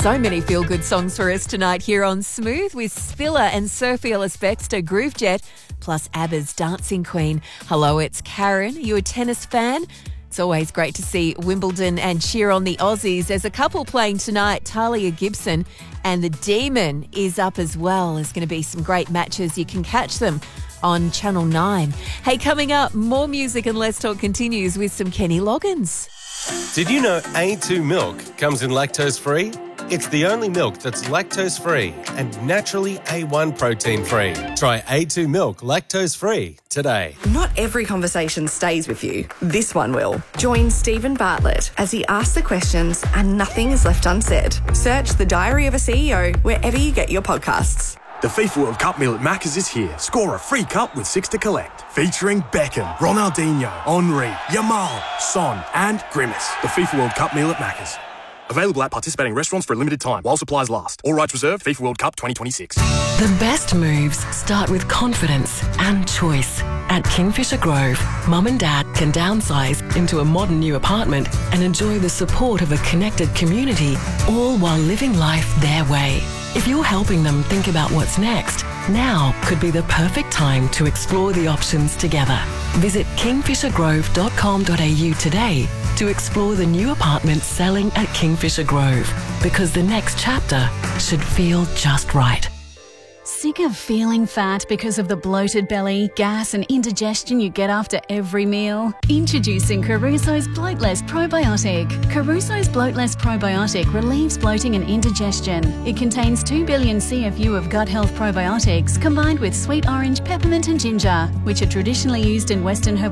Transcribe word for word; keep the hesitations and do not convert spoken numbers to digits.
So many feel-good songs for us tonight here on Smooth with Spiller and Sophie Ellis-Bextor, Groove Jet, plus ABBA's Dancing Queen. Hello, it's Karen. Are you a tennis fan? It's always great to see Wimbledon and cheer on the Aussies. There's a couple playing tonight, Talia Gibson and the Demon is up as well. There's going to be some great matches. You can catch them on Channel nine. Hey, coming up, more music and Let's Talk continues with some Kenny Loggins. Did you know A two milk comes in lactose-free? It's the only milk that's lactose-free and naturally A one protein-free. Try A two milk lactose-free today. Not every conversation stays with you. This one will. Join Stephen Bartlett as he asks the questions and nothing is left unsaid. Search The Diary of a C E O wherever you get your podcasts. The FIFA World Cup meal at Macca's is here. Score a free cup with six to collect. Featuring Beckham, Ronaldinho, Henry, Yamal, Son and Grimace. The FIFA World Cup meal at Macca's. Available at participating restaurants for a limited time while supplies last. All rights reserved. FIFA World Cup twenty twenty-six. The best moves start with confidence and choice. At Kingfisher Grove, Mum and Dad can downsize into a modern new apartment and enjoy the support of a connected community, all while living life their way. If you're helping them think about what's next, now could be the perfect time to explore the options together. Visit kingfisher grove dot com dot a u today to explore the new apartments selling at Kingfisher Grove, because the next chapter should feel just right. Sick of feeling fat because of the bloated belly, gas and indigestion you get after every meal? Introducing Caruso's Bloatless Probiotic. Caruso's Bloatless Probiotic relieves bloating and indigestion. It contains two billion C F U of gut health probiotics combined with sweet orange, peppermint and ginger, which are traditionally used in Western herbal